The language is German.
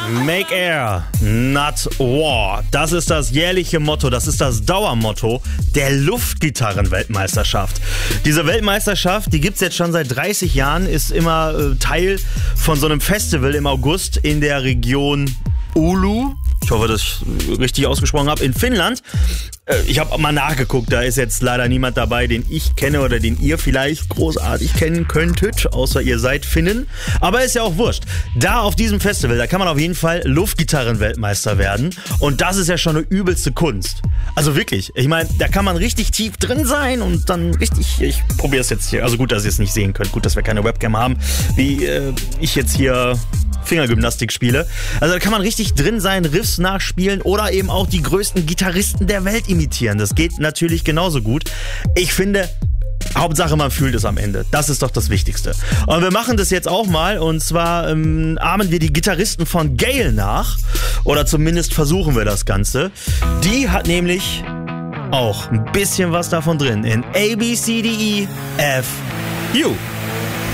Make Air, not War. Das ist das jährliche Motto, das ist das Dauermotto der Luftgitarren-Weltmeisterschaft. Diese Weltmeisterschaft, die gibt's jetzt schon seit 30 Jahren, ist immer Teil von so einem Festival im August in der Region Oulu. Ich hoffe, dass ich richtig ausgesprochen habe, in Finnland. Ich habe mal nachgeguckt, da ist jetzt leider niemand dabei, den ich kenne oder den ihr vielleicht großartig kennen könntet, außer ihr seid Finnen. Aber ist ja auch wurscht. Da auf diesem Festival, da kann man auf jeden Fall Luftgitarren-Weltmeister werden. Und das ist ja schon eine übelste Kunst. Also wirklich, ich meine, da kann man richtig tief drin sein und dann richtig, ich probiere es jetzt hier, also gut, dass ihr es nicht sehen könnt, gut, dass wir keine Webcam haben, wie ich jetzt hier Fingergymnastik spiele. Also da kann man richtig drin sein, Riffs nachspielen oder eben auch die größten Gitarristen der Welt imitieren. Das geht natürlich genauso gut. Ich finde, Hauptsache man fühlt es am Ende. Das ist doch das Wichtigste. Und wir machen das jetzt auch mal und zwar ahmen wir die Gitarristen von Gale nach oder zumindest versuchen wir das Ganze. Die hat nämlich auch ein bisschen was davon drin in A, B, C, D, E, F, U.